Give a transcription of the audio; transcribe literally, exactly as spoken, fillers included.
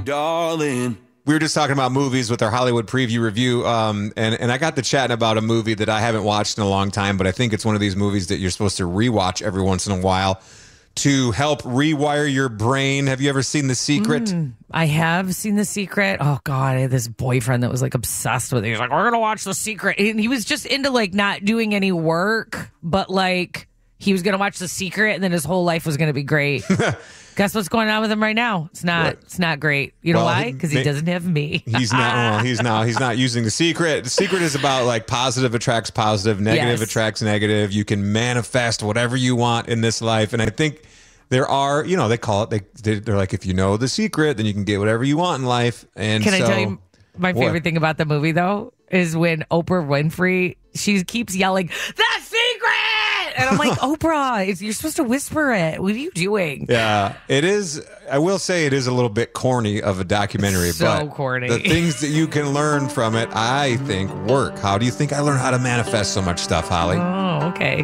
darling. We were just talking about movies with our Hollywood preview review, um, and, and I got to chatting about a movie that I haven't watched in a long time, but I think it's one of these movies that you're supposed to rewatch every once in a while to help rewire your brain. Have you ever seen The Secret? Mm, I have seen The Secret. Oh, God, I had this boyfriend that was like obsessed with it. He was like, we're going to watch The Secret. And he was just into like not doing any work, but like he was going to watch The Secret and then his whole life was going to be great. Guess what's going on with him right now? It's not. What? It's not great. You know well, why? Because he, he doesn't have me. He's not. Well, he's not. He's not using The Secret. The Secret is about like positive attracts positive, negative yes. attracts negative. You can manifest whatever you want in this life, and I think there are. You know, they call it. They they're like, if you know the secret, then you can get whatever you want in life. And can so, I tell you my favorite what? thing about the movie though is when Oprah Winfrey she keeps yelling the secret. And I'm like, Oprah, it's, you're supposed to whisper it. What are you doing? Yeah, it is. I will say it is a little bit corny of a documentary. So but corny. The things that you can learn from it, I think, work. How do you think I learned how to manifest so much stuff, Holly? Oh, okay.